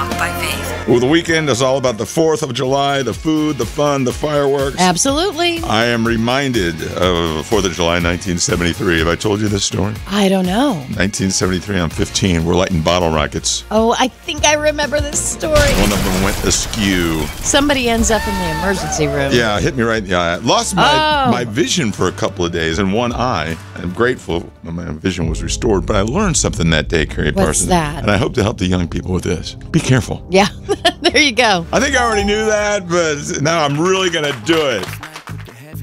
Walk by Faith. Well, the weekend is all about the 4th of July, the food, the fun, the fireworks. Absolutely. I am reminded of 4th of July, 1973. Have I told you this story? I don't know. 1973, I'm 15. We're lighting bottle rockets. Oh, I think I remember this story. One of them went askew. Somebody ends up in the emergency room. Yeah, hit me right. Yeah, I lost my vision for a couple of days in one eye. I'm grateful my vision was restored, but I learned something that day, Carrie Parsons. that? And I hope to help the young people with this. Be careful. Yeah, there you go. I think I already knew that, but now I'm really going to do it.